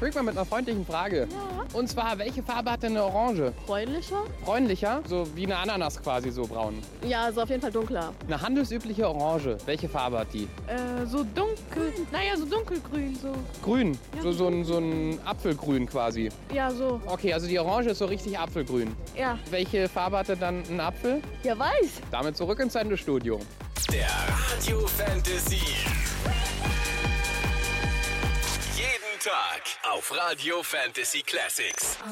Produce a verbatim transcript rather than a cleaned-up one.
beginnt mal mit einer freundlichen Frage. Ja. Und zwar, welche Farbe hat denn eine Orange? Bräunlicher? Bräunlicher? So wie eine Ananas quasi, so braun. Ja, also auf jeden Fall dunkler. Eine handelsübliche Orange, welche Farbe hat die? Äh, so dunkel, naja, so dunkelgrün, so. Grün, Ja, so, so, ein, so ein Apfelgrün quasi. Ja, so, Okay, also die Orange ist so richtig Apfelgrün. ja. Welche Farbe hatte dann ein Apfel? Ja, weiß. Damit zurück ins Sendestudio. Der Radio Fantasy. Jeden Tag auf Radio Fantasy Classics.